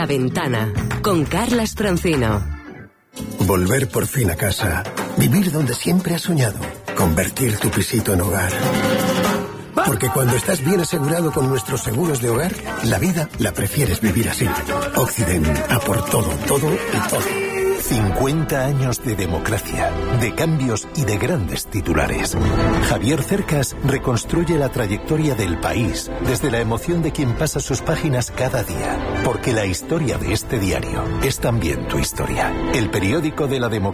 La Ventana, con Carlas Francino. Volver por fin a casa. Vivir donde siempre has soñado. Convertir tu pisito en hogar. Porque cuando estás bien asegurado con nuestros seguros de hogar, la vida la prefieres vivir así. Occident, a por todo, todo y todo. 50 años de democracia, de cambios y de grandes titulares. Javier Cercas reconstruye la trayectoria del país desde la emoción de quien pasa sus páginas cada día. Porque la historia de este diario es también tu historia. El periódico de la democracia.